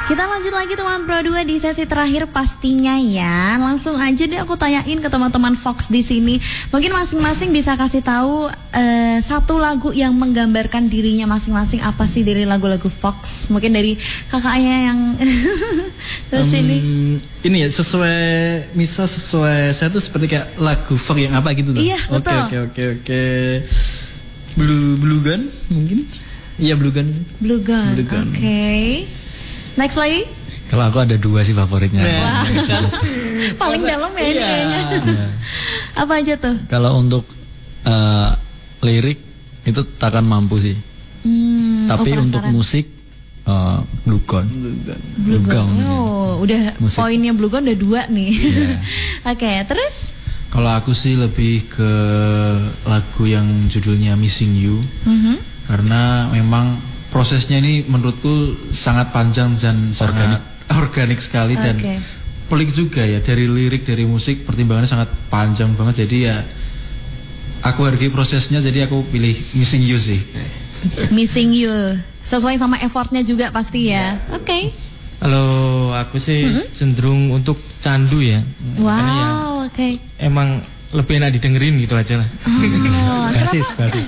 Kita lanjut lagi teman Pro 2 di sesi terakhir pastinya ya. Langsung aja deh aku tanyain ke teman-teman Fox di sini. Mungkin masing-masing bisa kasih tahu satu lagu yang menggambarkan dirinya masing-masing. Apa sih dari lagu-lagu Fox? Mungkin dari kakaknya yang terus ini. Ini ya sesuai saya tuh seperti kayak lagu Fox yang apa gitu tuh. Iya, betul. Oke. Blue Gun mungkin? Iya Blue Gun. Oke. Next lagi? Kalau aku ada dua sih favoritnya. Wah. Paling dalam ya ini kayaknya. Apa aja tuh? Kalau untuk lirik itu takkan mampu sih. Tapi untuk musik Blue Gun. Oh, udah musik. Poinnya Blue Gun udah 2 nih. Yeah. Oke, terus? Kalau aku sih lebih ke lagu yang judulnya Missing You. Karena memang prosesnya ini menurutku sangat panjang dan sangat organik sekali dan pelik juga ya, dari lirik, dari musik pertimbangannya sangat panjang banget. Jadi ya aku hargai prosesnya, jadi aku pilih Missing You sih. Missing You sesuai sama effortnya juga pasti ya. Oke. Kalau aku sih cenderung untuk candu ya. Wow, oke. Emang lebih enak didengerin gitu aja lah. Basis.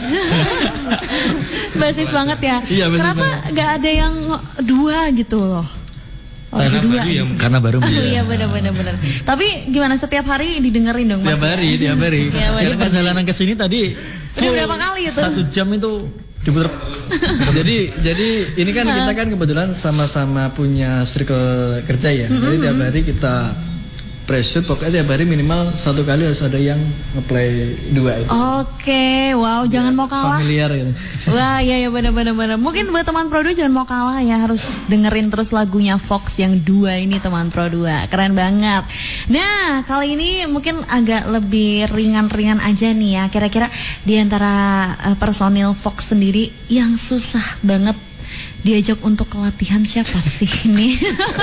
Basis banget ya. Iya, kenapa nggak ada yang 2 gitu loh? Karena baru ya. Karena baru. Iya benar. Tapi gimana, setiap hari didengerin dong? Tiap hari. Jadi perjalanan ke sini tadi berapa kali itu? 1 jam itu diputar. jadi ini kan kita kan kebetulan sama-sama punya circle kerja ya. Jadi tiap hari kita pressure, pokoknya tiap hari minimal 1 kali harus ada yang ngeplay 2 itu. Oke, wow, jangan mau kalah. Familiar gitu. Wah, iya benar. Mungkin buat teman Pro 2 jangan mau kalah ya, harus dengerin terus lagunya Fox yang 2 ini teman Pro 2. Keren banget. Nah, kali ini mungkin agak lebih ringan-ringan aja nih ya. Kira-kira di antara personil Fox sendiri yang susah banget diajak untuk latihan siapa sih ini?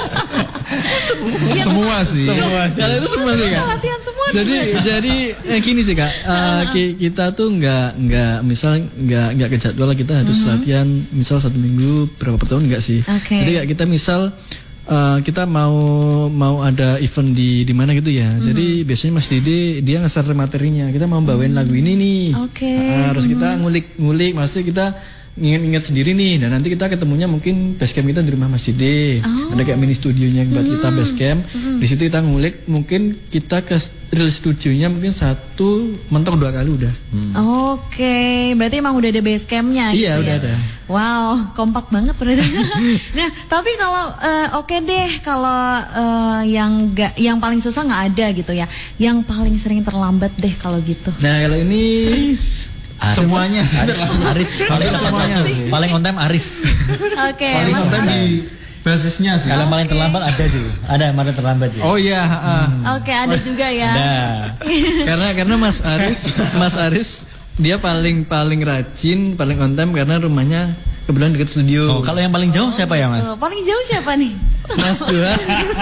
Semua sih. Kalau itu semua sih Kak. Latihan semua. Jadi gini sih Kak, kita tuh nggak ke jadwal, kita harus latihan misal 1 minggu berapa per tahun, nggak sih. Jadi Kak, kita misal kita mau ada event di mana gitu ya. Jadi biasanya Mas Dede dia nge-share materinya. Kita mau bawain lagu ini nih. Harus kita ngulik, maksudnya kita ingat sendiri nih, dan nanti kita ketemunya mungkin basecamp kita di rumah Mas Dede. Ada kayak mini studionya buat kita basecamp. Di situ kita ngulik, mungkin kita ke real studionya mungkin 1 mentok 2 kali udah. Oke, berarti emang udah ada basecampnya gitu ya? Iya, udah ada. Wow, kompak banget berarti. Nah, tapi kalau oke deh, kalau yang paling susah nggak ada gitu ya, yang paling sering terlambat deh kalau gitu. Nah, kalau ini semuanya Aris paling on time Aris. Oke, paling on time di basisnya sih. Kalau paling terlambat ada juga. Ada yang paling terlambat juga. Oh iya, Oke, ada juga ya. Karena Mas Aris dia paling rajin, paling on time karena rumahnya kebetulan dekat studio. Oh, kalau yang paling jauh siapa ya, Mas? Paling jauh siapa nih? Mas Johan.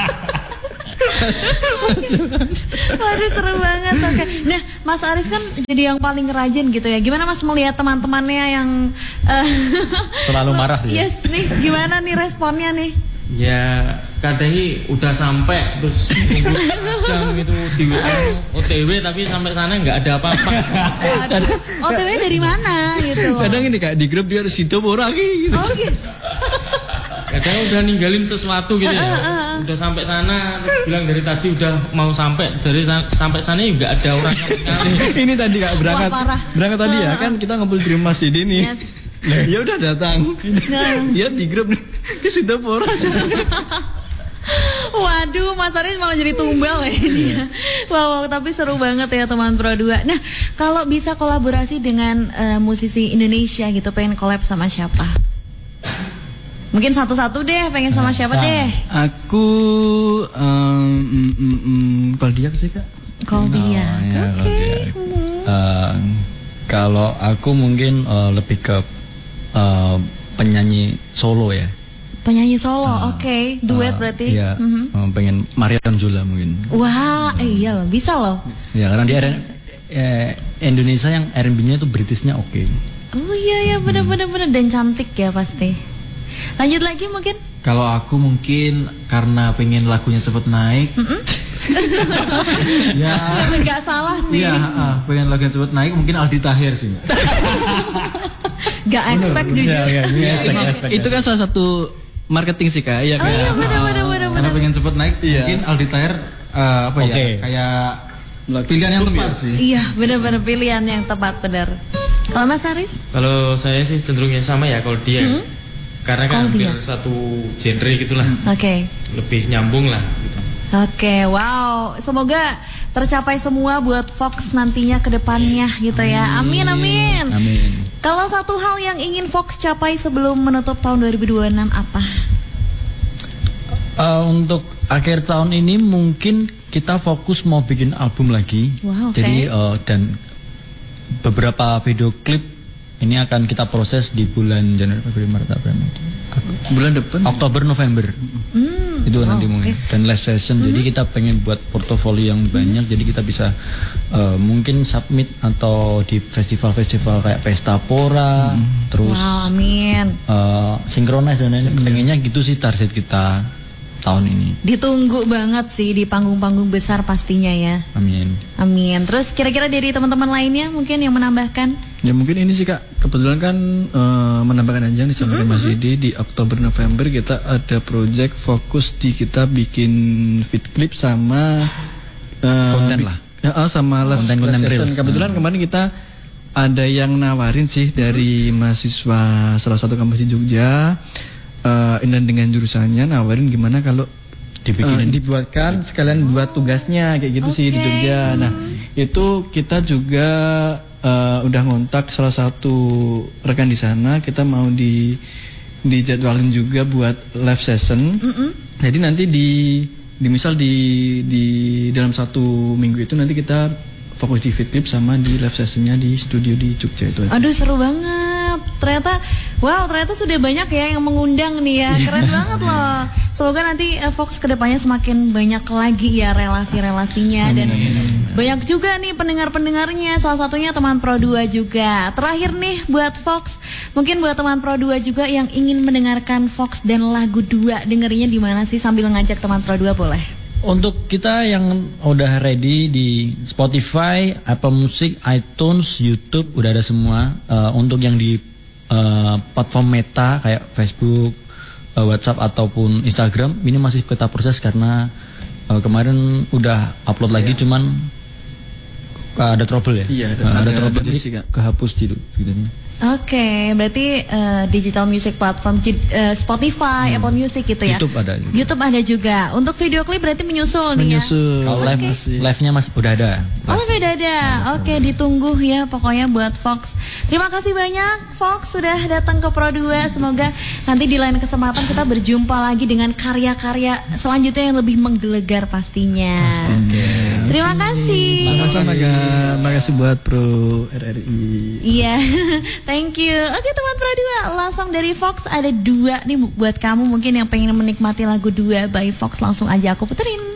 Waduh, seru banget. Oke. Nah, Mas Aris kan jadi yang paling rajin gitu ya. Gimana Mas melihat teman-temannya yang selalu marah dia? Yes nih, gimana nih responnya nih? Ya kadang udah sampai terus nunggu jam itu di WA OTW, tapi sampai sana nggak ada apa-apa. OTW dari mana gitu? Kadang ini Kak, di grup dia harus hidup orang gitu. Oh gitu. Kadang udah ninggalin sesuatu gitu ya. Udah sampai sana terus bilang dari tadi udah mau sampai, dari sampai sana nggak ada orang sekali. Ini tadi Kak berangkat tadi ya, kan kita ngumpul di rumah Mas Dede nih. Dia udah datang. Dia di grup dia sudah pora aja. Waduh, Mas Aris malah jadi tumbal ya ini ya. Wow, tapi seru banget ya teman Pro 2. Nah, kalau bisa kolaborasi dengan musisi Indonesia gitu, pengen collab sama siapa? Mungkin satu-satu deh, pengen sama siapa deh? Aku Koldiak sih Kak. Koldiak. Oke. Kalau aku mungkin lebih ke penyanyi solo ya. Penyanyi solo, oke. Duet berarti. Iya, pengen Mariam Jola mungkin. Wah, iya loh, bisa loh. Ya, karena dia Indonesia yang R&B-nya itu Britishnya oke. Oh iya, benar-benar dan cantik ya pasti. Lanjut lagi mungkin. Kalau aku mungkin karena pengen lagunya cepet naik. Ya nggak salah sih. Iya, pengen lagunya cepet naik mungkin Aldi Tahir sih. Gak expect jujur. Itu kan salah satu marketing sih Kak. Iya kan. Iya benar. Karena pengen cepet naik, mungkin Aldi Tahir kayak pilihan yang tepat sih. Iya, benar-benar pilihan yang tepat, benar. Kalau Mas Haris? Kalau saya sih cenderungnya sama ya kalau dia. Karena kan hampir satu genre gitulah. Oke. Lebih nyambung lah gitu. Oke, wow. Semoga tercapai semua buat Fox nantinya ke depannya gitu ya. Amin. Kalau satu hal yang ingin Fox capai sebelum menutup tahun 2026 apa? Untuk akhir tahun ini mungkin kita fokus mau bikin album lagi. Wow, jadi dan beberapa video klip ini akan kita proses di bulan Januari, Februari, Maret, April, bulan depan, Oktober, November. Itu nanti mungkin dan live session. Jadi kita pengen buat portofolio yang banyak. Jadi kita bisa mungkin submit atau di festival-festival kayak Pesta Pora, terus Synchronize dan lain-lain. Pengennya gitu sih target kita tahun ini. Ditunggu banget sih di panggung-panggung besar pastinya ya. Amin. Terus kira-kira dari teman-teman lainnya mungkin yang menambahkan? Ya mungkin ini sih Kak, kebetulan kan menambahkan aja nih sama Mas Yudi, di Oktober November kita ada project fokus di kita bikin video klip sama konten lah. Ya, sama konten reels. Kebetulan kemarin kita ada yang nawarin sih dari mahasiswa salah satu kampus di Jogja. Dan dengan jurusannya nawarin gimana kalau dibuatkan sekalian buat tugasnya kayak gitu sih di Jogja. Nah itu kita juga udah ngontak salah satu rekan di sana, kita mau dijadwalin juga buat live session. Jadi nanti misal di dalam 1 minggu itu nanti kita fokus di video clip sama di live sessionnya di studio di Jogja itu aja. Aduh seru banget. Ternyata sudah banyak ya yang mengundang nih ya. Keren banget loh. Semoga nanti Fox kedepannya semakin banyak lagi ya relasi-relasinya. Dan banyak juga nih pendengar-pendengarnya. Salah satunya teman Pro 2 juga. Terakhir nih buat Fox, mungkin buat teman Pro 2 juga yang ingin mendengarkan Fox dan lagu 2, dengerinnya di mana sih sambil ngajak teman Pro 2 boleh? Untuk kita yang udah ready di Spotify, Apple Music, iTunes, YouTube udah ada semua. Untuk yang di platform Meta kayak Facebook, WhatsApp ataupun Instagram ini masih kita proses karena kemarin udah upload lagi cuman ada trouble ya. Iya, ada trouble jadi kehapus gitu. Oke, berarti digital music platform Spotify, Apple Music gitu ya. YouTube ada juga. Untuk video klip berarti menyusul nih ya. Kalau live-nya masih udah ada. Live udah ada. Oke, ditunggu ya pokoknya buat Fox. Terima kasih banyak Fox sudah datang ke Pro 2. Semoga nanti di lain kesempatan kita berjumpa lagi dengan karya-karya selanjutnya yang lebih menggelegar pastinya. Terima kasih. Sama-sama Kak. Makasih buat Pro RRI. Iya. Thank you. Oke teman Pro 2, langsung dari Fox ada 2 nih buat kamu mungkin yang pengen menikmati lagu 2 by Fox, langsung aja aku puterin.